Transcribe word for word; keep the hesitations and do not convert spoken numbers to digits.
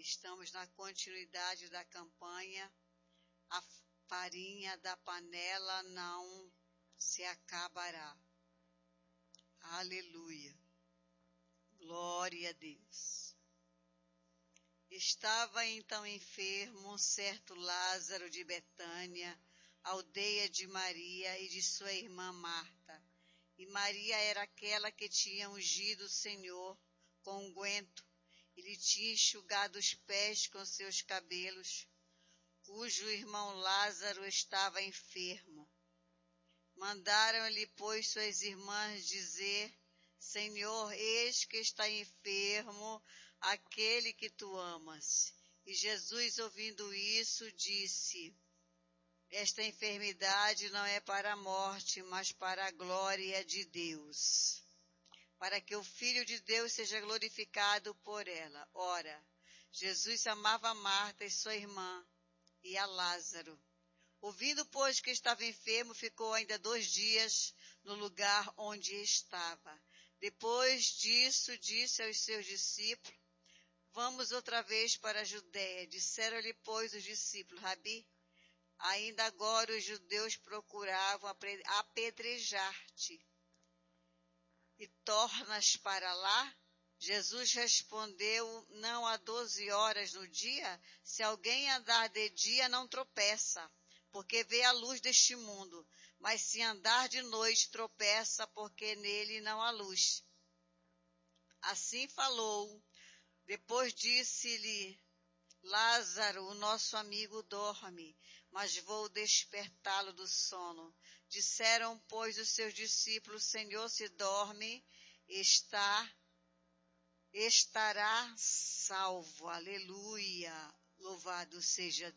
Estamos na continuidade da campanha. A farinha da panela não se acabará. Aleluia. Glória a Deus. Estava então enfermo um certo Lázaro de Betânia, aldeia de Maria e de sua irmã Marta. E Maria era aquela que tinha ungido o Senhor com unguento e lhe tinha enxugado os pés com seus cabelos, cujo irmão Lázaro estava enfermo. Mandaram-lhe, pois, suas irmãs dizer: Senhor, eis que está enfermo aquele que tu amas. E Jesus, ouvindo isso, disse: Esta enfermidade não é para a morte, mas para a glória de Deus, para que o Filho de Deus seja glorificado por ela. Ora, Jesus amava Marta e sua irmã e a Lázaro. Ouvindo, pois, que estava enfermo, ficou ainda dois dias no lugar onde estava. Depois disso, disse aos seus discípulos: Vamos outra vez para a Judéia. Disseram-lhe, pois, os discípulos: Rabi, ainda agora os judeus procuravam apedrejar-te, e tornas para lá? Jesus respondeu: Não há doze horas no dia? Se alguém andar de dia, não tropeça, porque vê a luz deste mundo. Mas se andar de noite, tropeça, porque nele não há luz. Assim falou. Depois disse-lhe: Lázaro, o nosso amigo, dorme, mas vou despertá-lo do sono. Disseram, pois, os seus discípulos: Senhor, se dorme, está, estará salvo. Aleluia! Louvado seja